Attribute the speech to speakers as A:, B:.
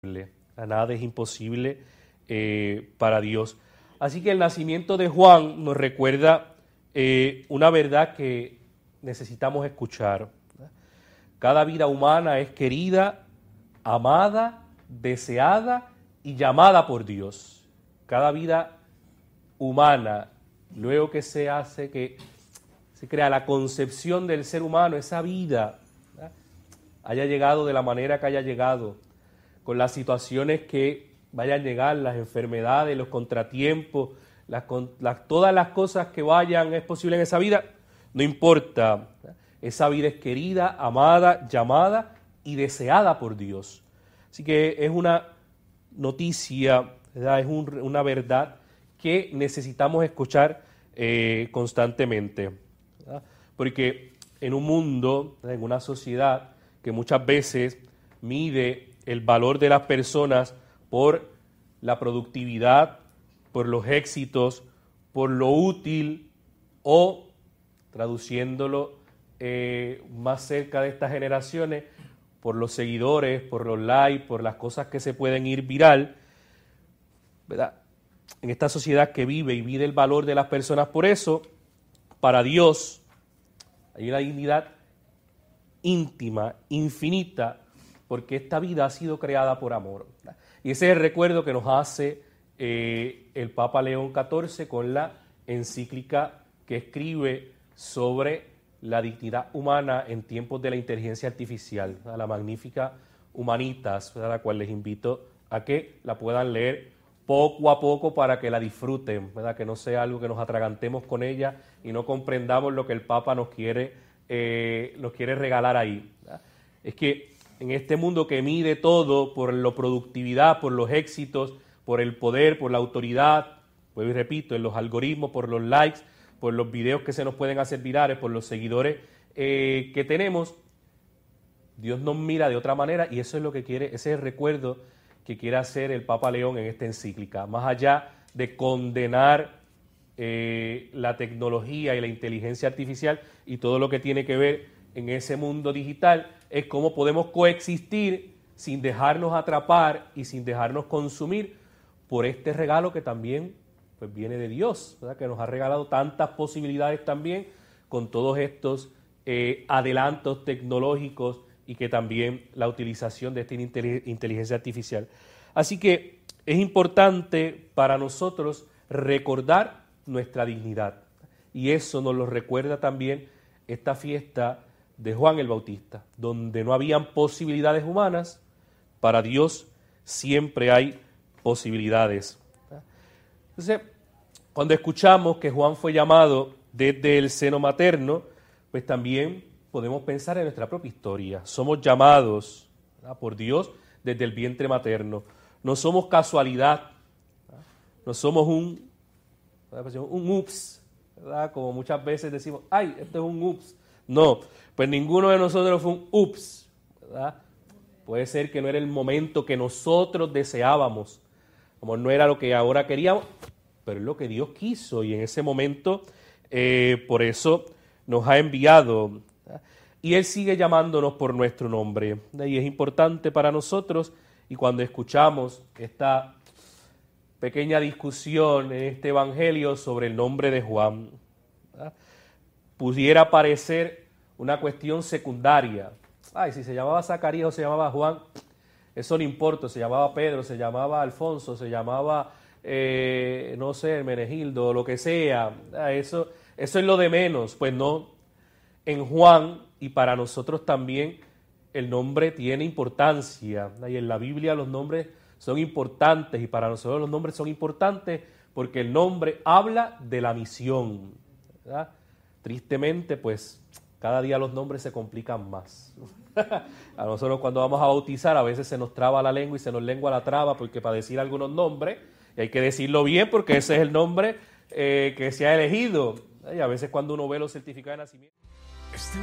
A: Nada es imposible para Dios. Así que el nacimiento de Juan nos recuerda una verdad que necesitamos escuchar. Cada vida humana es querida, amada, deseada y llamada por Dios. Cada vida humana, luego que se crea la concepción del ser humano, esa vida haya llegado de la manera que haya llegado, con las situaciones que vayan a llegar, las enfermedades, los contratiempos, todas las cosas que vayan, es posible en esa vida, no importa. Esa vida es querida, amada, llamada y deseada por Dios. Así que es una noticia, ¿verdad? Es una verdad que necesitamos escuchar constantemente, ¿verdad? Porque en un mundo, ¿verdad? En una sociedad que muchas veces mide el valor de las personas por la productividad, por los éxitos, por lo útil o, traduciéndolo más cerca de estas generaciones, por los seguidores, por los likes, por las cosas que se pueden ir viral, ¿verdad? En esta sociedad que vive y mide el valor de las personas por eso, para Dios hay una dignidad íntima, infinita, porque esta vida ha sido creada por amor. Y ese es el recuerdo que nos hace el Papa León XIV con la encíclica que escribe sobre la dignidad humana en tiempos de la inteligencia artificial, ¿verdad? La Magnificat Humanitas, ¿verdad? La cual les invito a que la puedan leer poco a poco para que la disfruten, ¿verdad? Que no sea algo que nos atragantemos con ella y no comprendamos lo que el Papa nos quiere regalar ahí, ¿verdad? Es que en este mundo que mide todo por la productividad, por los éxitos, por el poder, por la autoridad, pues y repito, en los algoritmos, por los likes, por los videos que se nos pueden hacer virales, por los seguidores que tenemos, Dios nos mira de otra manera y eso es lo que quiere, ese es el recuerdo que quiere hacer el Papa León en esta encíclica. Más allá de condenar la tecnología y la inteligencia artificial y todo lo que tiene que ver en ese mundo digital, es cómo podemos coexistir sin dejarnos atrapar y sin dejarnos consumir por este regalo que también pues viene de Dios, ¿verdad? Que nos ha regalado tantas posibilidades también con todos estos adelantos tecnológicos y que también la utilización de esta inteligencia artificial. Así que es importante para nosotros recordar nuestra dignidad y eso nos lo recuerda también esta fiesta de Juan el Bautista, donde no habían posibilidades humanas, para Dios siempre hay posibilidades. Entonces, cuando escuchamos que Juan fue llamado desde el seno materno, pues también podemos pensar en nuestra propia historia. Somos llamados, ¿verdad?, por Dios desde el vientre materno. No somos casualidad, ¿verdad? No somos un ups, ¿verdad? Como muchas veces decimos, ay, esto es un ups. No, pues ninguno de nosotros fue un ups, ¿verdad? Puede ser que no era el momento que nosotros deseábamos, como no era lo que ahora queríamos, pero es lo que Dios quiso y en ese momento por eso nos ha enviado, ¿verdad? Y Él sigue llamándonos por nuestro nombre, ¿verdad? Y es importante para nosotros y cuando escuchamos esta pequeña discusión en este evangelio sobre el nombre de Juan, ¿verdad?, pudiera parecer una cuestión secundaria. Ay, si se llamaba Zacarías o se llamaba Juan, eso no importa, se llamaba Pedro, se llamaba Alfonso, se llamaba, no sé, Hermenegildo, lo que sea, eso es lo de menos. Pues no, en Juan y para nosotros también el nombre tiene importancia, y en la Biblia los nombres son importantes y para nosotros los nombres son importantes porque el nombre habla de la misión, ¿verdad? Tristemente, pues, cada día los nombres se complican más. A nosotros cuando vamos a bautizar a veces se nos traba la lengua y se nos lengua la traba porque para decir algunos nombres, y hay que decirlo bien porque ese es el nombre que se ha elegido. Y a veces cuando uno ve los certificados de nacimiento...